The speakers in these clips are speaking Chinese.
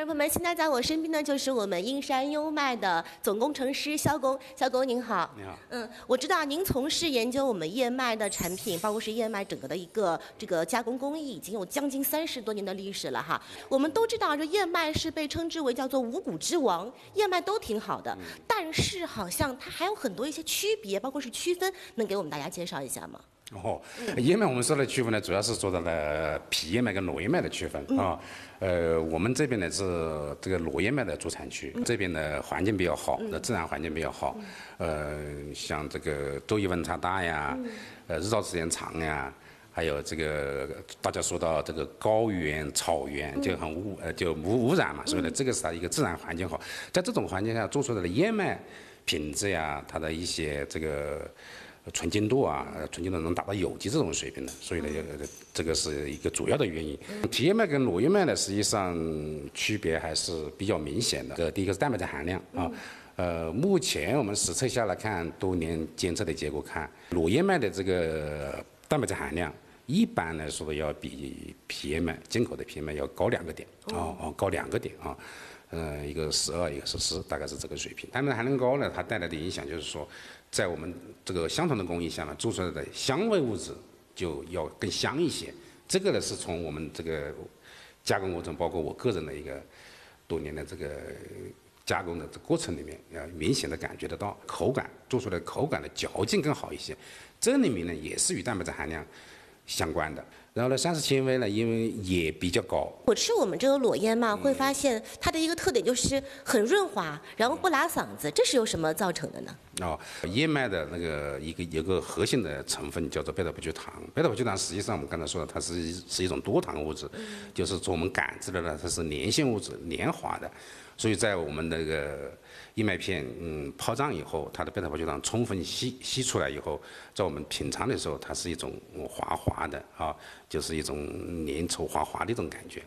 观众朋友们，现在在我身边呢，就是我们英山优麦的总工程师肖工。肖工您好。 你好。 我知道您从事研究我们燕麦的产品，包括是燕麦整个的一个这个加工工艺，已经有将近30多年的历史了哈。我们都知道，这燕麦是被称之为叫做五谷之王，燕麦都挺好的，但是好像它还有很多一些区别，包括是区分，能给我们大家介绍一下吗？ 燕麦我们说的区分呢，主要是做到了皮燕麦跟裸燕麦的区分啊。我们这边呢是这个裸燕麦的主产区，这边的环境比较好，自然环境比较好。像这个昼夜温差大呀，日照时间长呀，还有这个大家说到这个高原、草原就很无污染嘛，所以呢，这个是它一个自然环境好。在这种环境下做出来的燕麦品质呀，它的一些这个纯净度啊，纯净度能达到有机这种水平的，所以呢，这个是一个主要的原因。皮燕麦跟裸燕麦呢，实际上区别还是比较明显的。第一个是蛋白质含量啊，目前我们实测下来看，多年监测的结果看，裸燕麦的这个蛋白质含量，一般来说要比皮燕麦进口的皮燕麦要高2个点高2个点啊。一个12，一个14，大概是这个水平。蛋白质含量高呢，它带来的影响就是说，在我们这个相同的工艺下呢，做出来的香味物质就要更香一些。这个呢是从我们这个加工过程，包括我个人的一个多年的这个加工的这过程里面，要明显的感觉得到口感，做出来口感的嚼劲更好一些。这里面呢也是与蛋白质含量相关的。然后呢，膳食纤维呢，因为也比较高。我吃我们这个裸燕麦会发现它的一个特点就是很润滑，然后不拉嗓子，这是由什么造成的呢？燕麦的那个有个核心的成分叫做贝塔不聚糖。贝塔不聚糖实际上我们刚才说的，它是一种多糖物质，就是说我们感知的呢，它是粘性物质，粘滑的。所以在我们那个燕麦片泡胀以后，它的贝塔不聚糖充分吸出来以后，在我们品尝的时候，它是一种滑滑的啊，就是一种粘稠滑滑的一种感觉。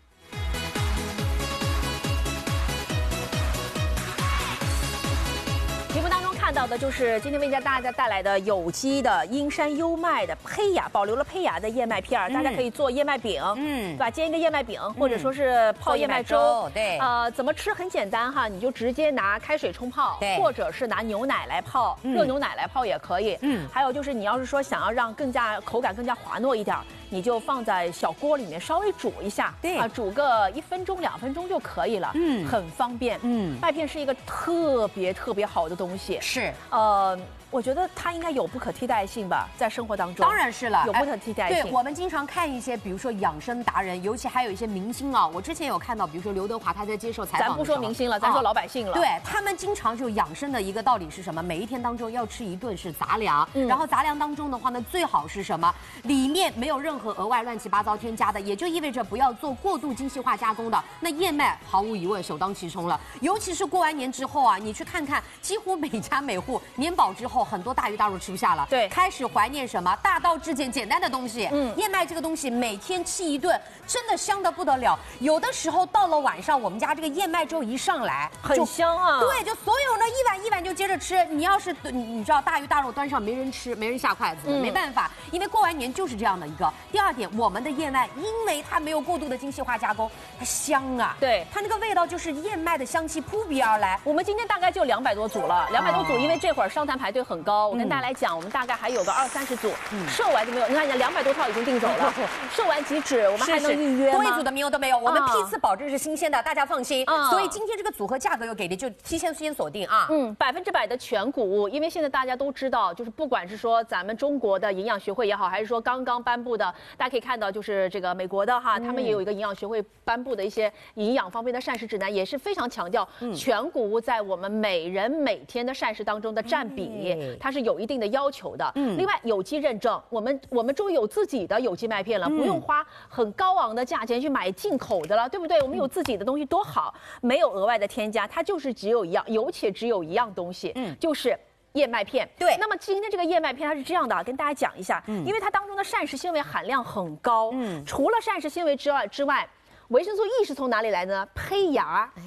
节目当中看到的就是今天为大家带来的有机的英山优麦的胚芽，保留了胚芽的燕麦片儿，大家可以做燕麦饼，对吧？煎一个燕麦饼，或者说是泡燕麦粥， 对， 怎么吃很简单哈，你就直接拿开水冲泡，或者是拿牛奶来泡，热牛奶来泡也可以，还有就是你要是说想要让口感更加滑糯一点，你就放在小锅里面稍微煮一下，对啊，煮个1分钟2分钟就可以了，很方便，麦片是一个特别好的东西， 是， 我觉得它应该有不可替代性吧，在生活当中。 当然是了， 有不可替代性。 对，我们经常看一些，比如说养生达人，尤其还有一些明星啊。我之前有看到，比如说刘德华他在接受采访， 咱不说明星了，咱说老百姓了。 对他们经常就养生的一个道理是什么？每一天当中要吃1顿是杂粮，然后杂粮当中的话呢，最好是什么？里面没有任何额外乱七八糟添加的，也就意味着不要做过度精细化加工的。那燕麦毫无疑问首当其冲了，尤其是过完年之后啊，你去看看，几乎每家每户年饱之后，很多大鱼大肉吃不下了，对，开始怀念什么大道至简简单的东西。燕麦这个东西每天吃1顿，真的香得不得了。有的时候到了晚上，我们家这个燕麦粥一上来， 很香啊。 对，就所有人一碗就接着吃。你要是你知道大鱼大肉端上没人吃，没人下筷子，没办法，因为过完年就是这样的一个。第二点，我们的燕麦因为它没有过度的精细化加工，它香啊， 对， 它那个味道就是燕麦的香气扑鼻而来。 我们今天大概就200多组了，200多组，因为这会儿上单排队很高。我跟大家来讲，我们大概还有个20-30组，售完就没有。你看，200多套已经订走了，售完即止，我们还能预约吗？ 多一组的名额都没有，我们批次保证是新鲜的，大家放心。所以今天这个组合价格又给的就提前先锁定啊。 100%的全谷物，因为现在大家都知道，就是不管是说咱们中国的营养学会也好，还是说刚刚颁布的，大家可以看到，就是这个美国的哈，他们也有一个营养学会颁布的一些营养方面的膳食指南，也是非常强调全谷物在我们每人每天的膳食当中的占比，它是有一定的要求的。另外有机认证，我们终于有自己的有机麦片了，不用花很高昂的价钱去买进口的了，对不对？我们有自己的东西多好，没有额外的添加，它就是只有一样，只有一样东西，就是燕麦片。 对， 那么今天这个燕麦片它是这样的，跟大家讲一下，因为它当中的膳食纤维含量很高，除了膳食纤维之外，维生素 E 是从哪里来呢？胚芽。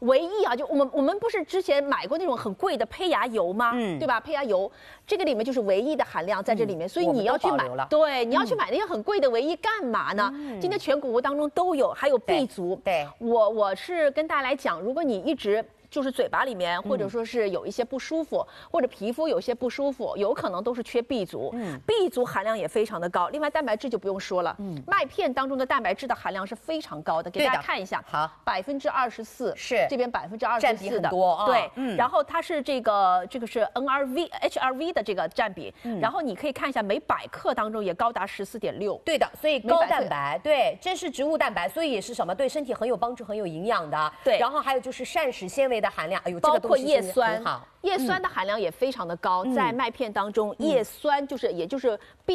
唯一啊，就我们不是之前买过那种很贵的胚芽油吗？对吧？胚芽油这个里面就是唯一的含量在这里面，所以你要去买，对，你要去买那些很贵的唯一干嘛呢？今天全谷物当中都有，还有 B 族。 对， 我是跟大家来讲，如果你一直就是嘴巴里面，或者说是有一些不舒服，或者皮肤有些不舒服，有可能都是缺 B 族。B 族含量也非常的高。另外蛋白质就不用说了，麦片当中的蛋白质的含量是非常高的，给大家看一下， 好 ，24% 是这边24% 占比很多啊。 对，然后它是这个是 HRV 的这个占比，然后你可以看一下每100克当中也高达14.6。 对的，所以高蛋白，对，这是植物蛋白，所以也是什么对身体很有帮助、很有营养的。 对， 然后还有就是膳食纤维的含量，哎呦， 包括叶酸， 叶酸的含量也非常的高，在麦片当中，叶酸也就是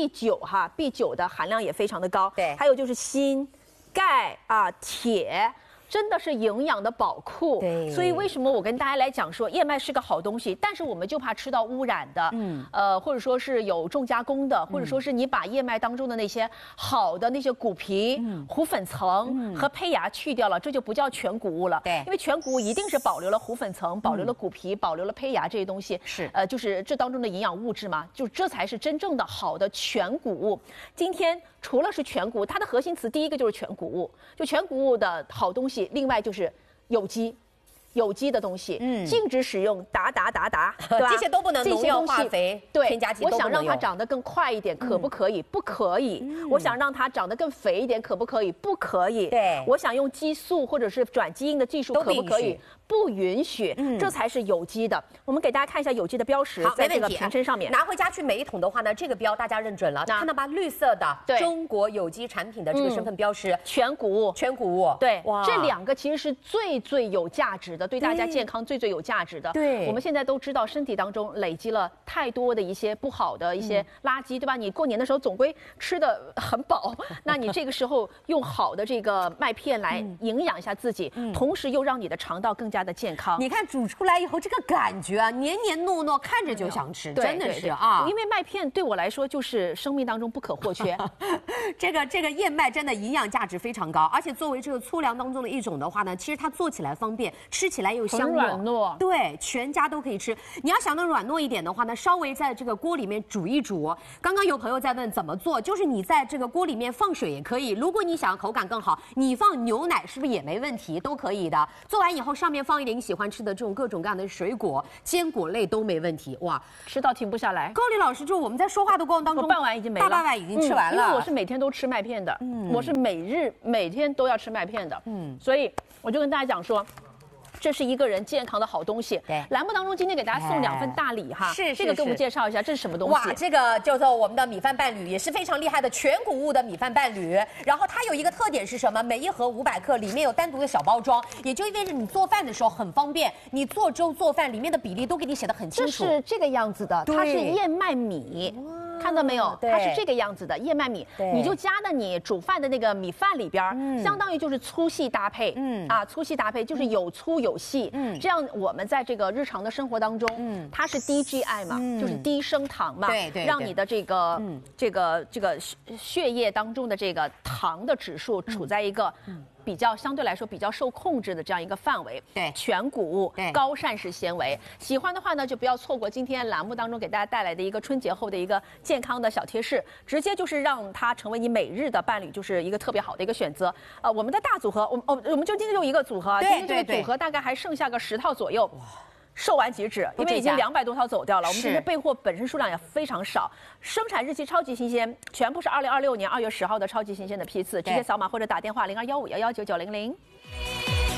B9 B9的含量也非常的高。 对， 还有就是锌、钙啊、铁。真的是营养的宝库， 对， 所以为什么我跟大家来讲说燕麦是个好东西，但是我们就怕吃到污染的，或者说是有重加工的，或者说是你把燕麦当中的那些好的那些谷皮、糊粉层和胚芽去掉了，这就不叫全谷物了。 对， 因为全谷物一定是保留了糊粉层、保留了谷皮、保留了胚芽这些东西， 是就是这当中的营养物质嘛，就这才是真正的好的全谷物。今天除了是全谷物，它的核心词第一个就是全谷物，就全谷物的好东西。另外就是有机的东西，禁止使用打，对吧？ 这些都不能，农药、化肥、添加剂都不能用。 我想让它长得更快一点，可不可以？不可以。我想让它长得更肥一点，可不可以？不可以。 对。 我想用激素或者是转基因的技术，可不可以？不允许，这才是有机的。我们给大家看一下有机的标识，在这个瓶身上面。 拿回家去每一桶的话呢，这个标大家认准了，看到吧？绿色的中国有机产品的这个身份标识， 全谷物，对，这2个其实是最有价值的，对大家健康最有价值的。 对， 我们现在都知道身体当中累积了太多的一些不好的一些垃圾，对吧？你过年的时候总归吃的很饱，那你这个时候用好的这个麦片来营养一下自己，同时又让你的肠道更加的健康。 你看煮出来以后，这个感觉啊，黏黏糯糯，看着就想吃，真的是啊。 因为麦片对我来说就是生命当中不可或缺。 这个燕麦真的营养价值非常高，而且作为这个粗粮当中的一种的话呢，其实它做起来方便，吃起来又香软糯。 对，全家都可以吃。你要想到软糯一点的话呢，稍微在这个锅里面煮一煮。刚刚有朋友在问怎么做，就是你在这个锅里面放水也可以。如果你想要口感更好，你放牛奶是不是也没问题？都可以的。做完以后上面放一点喜欢吃的这种各种各样的水果、坚果类都没问题。哇， 吃到停不下来。 高丽老师，就我们在说话的过程当中， 半碗已经没了， 大半碗已经吃完了。 因为我是每天都吃麦片的，我是每天都要吃麦片的，所以我就跟大家讲说。这是一个人健康的好东西。 对， 栏目当中今天给大家送2份大礼哈。 是， 这个给我们介绍一下，这是什么东西？ 哇，这个叫做我们的米饭伴侣，也是非常厉害的全谷物的米饭伴侣。然后它有一个特点是什么？每一盒500克，里面有单独的小包装，也就意味着你做饭的时候很方便。你做粥做饭，里面的比例都给你写得很清楚。 这是这个样子的，它是燕麦米。看到没有？它是这个样子的燕麦米，你就加到你煮饭的那个米饭里边，相当于就是粗细搭配，粗细搭配就是有粗有细，这样我们在这个日常的生活当中，它是低 GI 嘛，就是低升糖嘛， 对， 让你的这个血液当中的这个糖的指数处在一个。比较相对来说比较受控制的这样一个范围， 对， 全谷物，高膳食纤维，喜欢的话呢就不要错过今天栏目当中给大家带来的一个春节后的一个健康的小贴士，直接就是让它成为你每日的伴侣，就是一个特别好的一个选择。我们的大组合，我们就今天就一个组合，今天这个组合大概还剩下个10套左右。售完即止，因为已经200多套走掉了。我们这些备货本身数量也非常少，生产日期超级新鲜，全部是2026年2月10号的超级新鲜的批次，直接扫码或者打电话0215119900。